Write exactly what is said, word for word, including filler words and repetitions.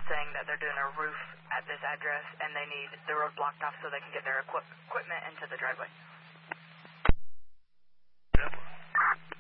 saying that they're doing a roof at this address and they need the road blocked off so they can get their equip equipment into the driveway.